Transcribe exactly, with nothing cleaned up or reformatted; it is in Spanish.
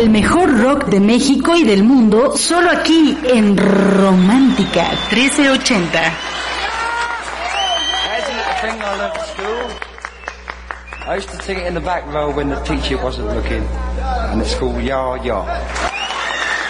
El mejor rock de México y del mundo, solo aquí en Romántica trece ochenta. I used to sing it in the back row when the teacher wasn't looking, and it's called Ya Ya.